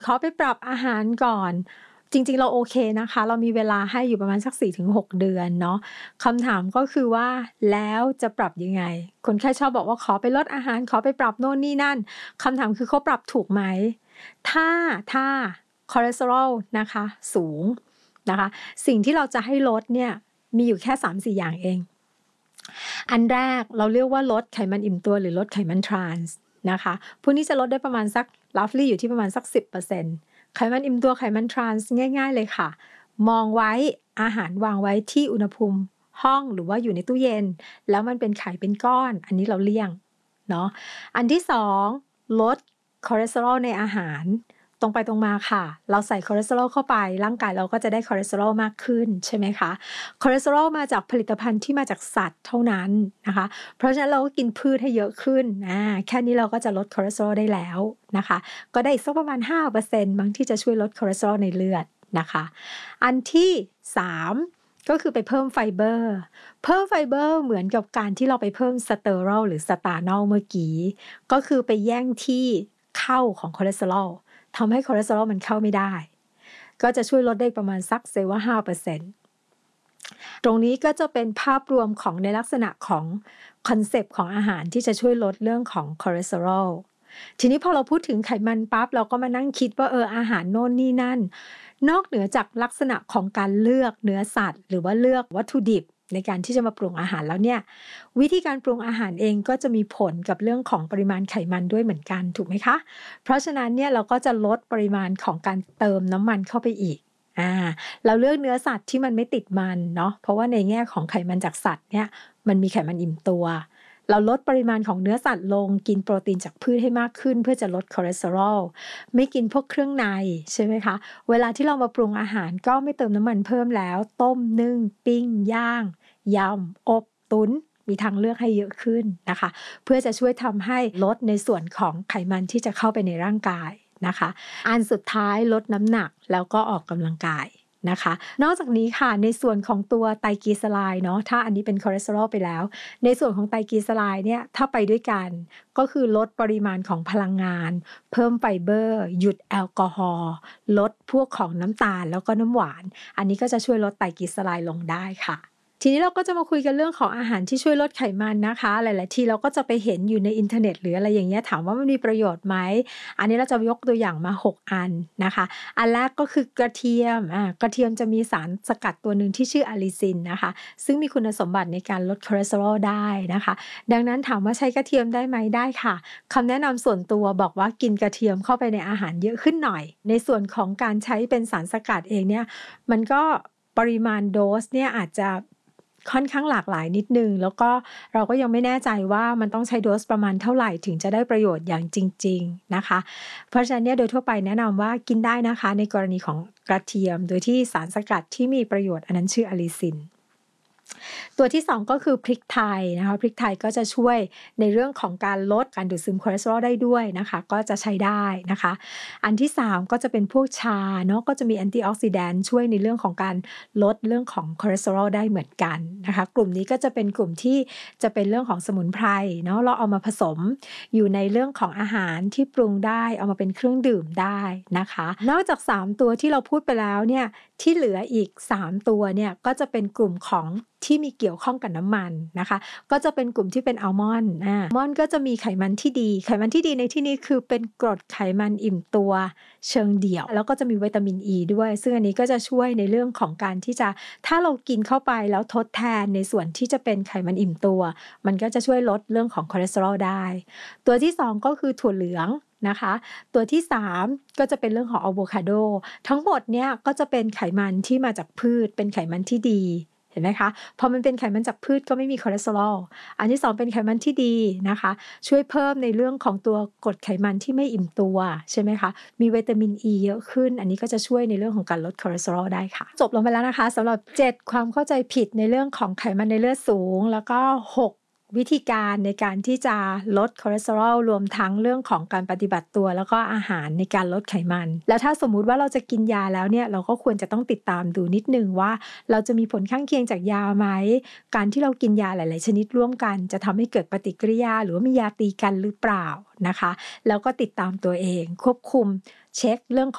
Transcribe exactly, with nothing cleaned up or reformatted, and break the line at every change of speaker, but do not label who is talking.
ขอไปปรับอาหารก่อนจริงๆเราโอเคนะคะเรามีเวลาให้อยู่ประมาณสัก สี่ถึงหก เดือนเนาะคำถามก็คือว่าแล้วจะปรับยังไงคนไข้ชอบบอกว่าขอไปลดอาหารขอไปปรับโน่นนี่นั่นคำถามคือเขาปรับถูกไหมถ้าถ้าคอเลสเตอรอลนะคะสูงนะคะสิ่งที่เราจะให้ลดเนี่ยมีอยู่แค่ สามถึงสี่ อย่างเองอันแรกเราเรียกว่าลดไขมันอิ่มตัวหรือลดไขมันทรานส์นะคะพวกนี้จะลดได้ประมาณสัก roughly อยู่ที่ประมาณสัก สิบเปอร์เซ็นต์ ไขมันอิ่มตัวไขมันทรานส์ง่ายๆเลยค่ะมองไว้อาหารวางไว้ที่อุณหภูมิห้องหรือว่าอยู่ในตู้เย็นแล้วมันเป็นไขเป็นก้อนอันนี้เราเลี่ยงเนาะอันที่สองลดคอเลสเตอรอลในอาหารตรงไปตรงมาค่ะเราใส่คอเลสเตอรอลเข้าไปร่างกายเราก็จะได้คอเลสเตอรอลมากขึ้นใช่ไหมคะคอเลสเตอรอลมาจากผลิตภัณฑ์ที่มาจากสัตว์เท่านั้นนะคะเพราะฉะนั้นเราก็กินพืชให้เยอะขึ้นอ่าแค่นี้เราก็จะลดคอเลสเตอรอลได้แล้วนะคะก็ได้อีกสักประมาณ ห้าเปอร์เซ็นต์ บางที่จะช่วยลดคอเลสเตอรอลในเลือดนะคะอันที่สามก็คือไปเพิ่มไฟเบอร์เพิ่มไฟเบอร์เหมือนกับการที่เราไปเพิ่มสเตอรอลหรือสตาร์นอลเมื่อกี้ก็คือไปแย่งที่เข้าของคอเลสเตอรอลทำให้คอเลสเตอรอลมันเข้าไม่ได้ก็จะช่วยลดได้ประมาณสักเซว่า ห้าเปอร์เซ็นต์ ตรงนี้ก็จะเป็นภาพรวมของในลักษณะของคอนเซปต์ของอาหารที่จะช่วยลดเรื่องของคอเลสเตอรอลทีนี้พอเราพูดถึงไขมันปั๊บเราก็มานั่งคิดว่าเอออาหารโน่นนี่นั่นนอกเหนือจากลักษณะของการเลือกเนื้อสัตว์หรือว่าเลือกวัตถุดิบในการที่จะมาปรุงอาหารแล้วเนี่ยวิธีการปรุงอาหารเองก็จะมีผลกับเรื่องของปริมาณไขมันด้วยเหมือนกันถูกไหมคะเพราะฉะนั้นเนี่ยเราก็จะลดปริมาณของการเติมน้ำมันเข้าไปอีกอ่าเราเลือกเนื้อสัตว์ที่มันไม่ติดมันเนาะเพราะว่าในแง่ของไขมันจากสัตว์เนี่ยมันมีไขมันอิ่มตัวเราลดปริมาณของเนื้อสัตว์ลงกินโปรตีนจากพืชให้มากขึ้นเพื่อจะลดคอเลสเตอรอลไม่กินพวกเครื่องในใช่ไหมคะเวลาที่เรามาปรุงอาหารก็ไม่เติมน้ำมันเพิ่มแล้วต้มนึ่งปิ้งย่างยำอบตุ๋นมีทางเลือกให้เยอะขึ้นนะคะเพื่อจะช่วยทำให้ลดในส่วนของไขมันที่จะเข้าไปในร่างกายนะคะอันสุดท้ายลดน้ำหนักแล้วก็ออกกำลังกายนะคะนอกจากนี้ค่ะในส่วนของตัวไตรกลีเซอไรด์เนาะถ้าอันนี้เป็นคอเลสเตอรอลไปแล้วในส่วนของไตรกลีเซอไรด์เนี่ยถ้าไปด้วยกันก็คือลดปริมาณของพลังงานเพิ่มไฟเบอร์หยุดแอลกอฮอล์ลดพวกของน้ำตาลแล้วก็น้ำหวานอันนี้ก็จะช่วยลดไตรกลีเซอไรด์ลงได้ค่ะทีนี้เราก็จะมาคุยกันเรื่องของอาหารที่ช่วยลดไขมันนะคะหลายๆทีเราก็จะไปเห็นอยู่ในอินเทอร์เน็ตหรืออะไรอย่างเงี้ยถามว่ามันมีประโยชน์ไหมอันนี้เราจะยกตัวอย่างมาหกอันนะคะอันแรกก็คือกระเทียมอ่ากระเทียมจะมีสารสกัดตัวหนึ่งที่ชื่ออะลิซินนะคะซึ่งมีคุณสมบัติในการลดคอเลสเตอรอลได้นะคะดังนั้นถามว่าใช้กระเทียมได้ไหมได้ค่ะคำแนะนำส่วนตัวบอกว่ากินกระเทียมเข้าไปในอาหารเยอะขึ้นหน่อยในส่วนของการใช้เป็นสารสกัดเองเนี่ยมันก็ปริมาณโดสเนี่ยอาจจะค่อนข้างหลากหลายนิดนึงแล้วก็เราก็ยังไม่แน่ใจว่ามันต้องใช้โดสประมาณเท่าไหร่ถึงจะได้ประโยชน์อย่างจริงๆนะคะเพราะฉะนั้นเนี่ยโดยทั่วไปแนะนำว่ากินได้นะคะในกรณีของกระเทียมโดยที่สารสกัดที่มีประโยชน์อันนั้นชื่ออะลิซินตัวที่สองก็คือพริกไทยนะคะพริกไทยก็จะช่วยในเรื่องของการลดการดูดซึมคอเลสเตอรอลได้ด้วยนะคะก็จะใช้ได้นะคะอันที่สามก็จะเป็นพวกชาเนาะก็จะมีแอนตี้ออกซิแดนต์ช่วยในเรื่องของการลดเรื่องของคอเลสเตอรอลได้เหมือนกันนะคะกลุ่มนี้ก็จะเป็นกลุ่มที่จะเป็นเรื่องของสมุนไพรเนาะเราเอามาผสมอยู่ในเรื่องของอาหารที่ปรุงได้เอามาเป็นเครื่องดื่มได้นะคะนอกจากสามตัวที่เราพูดไปแล้วเนี่ยที่เหลืออีกสามตัวเนี่ยก็จะเป็นกลุ่มของที่มีเกี่ยวข้องกับน้ำมันนะคะก็จะเป็นกลุ่มที่เป็นอัลมอนด์อ่าอัลมอนด์ก็จะมีไขมันที่ดีไขมันที่ดีในที่นี้คือเป็นกรดไขมันอิ่มตัวเชิงเดี่ยวแล้วก็จะมีวิตามินอ e ีด้วยซึ่งอันนี้ก็จะช่วยในเรื่องของการที่จะถ้าเรากินเข้าไปแล้วทดแทนในส่วนที่จะเป็นไขมันอิ่มตัวมันก็จะช่วยลดเรื่องของคอเลสเตอรอลได้ตัวที่สองก็คือถั่วเหลืองนะคะตัวที่สามก็จะเป็นเรื่องของอะโวคาโดทั้งหมดเนี่ยก็จะเป็นไขมันที่มาจากพืชเป็นไขมันที่ดีเห็นไหมคะพอมันเป็นไขมันจากพืชก็ไม่มีคอเลสเตอรอลอันที่สองเป็นไขมันที่ดีนะคะช่วยเพิ่มในเรื่องของตัวกรดไขมันที่ไม่อิ่มตัวใช่ไหมคะมีวิตามินอ e ีเยอะขึ้นอันนี้ก็จะช่วยในเรื่องของการลดคอเลสเตอรอลได้ค่ะจบลงไปแล้วนะคะสำหรับเจ็ดความเข้าใจผิดในเรื่องของไขมันในเลือดสูงแล้วก็หกวิธีการในการที่จะลดคอเลสเตอรอลรวมทั้งเรื่องของการปฏิบัติตัวแล้วก็อาหารในการลดไขมันแล้วถ้าสมมุติว่าเราจะกินยาแล้วเนี่ยเราก็ควรจะต้องติดตามดูนิดนึงว่าเราจะมีผลข้างเคียงจากยาไหมการที่เรากินยาหลายๆชนิดร่วมกันจะทำให้เกิดปฏิกิริยาหรือว่ามียาตีกันหรือเปล่านะคะแล้วก็ติดตามตัวเองควบคุมเช็คเรื่อง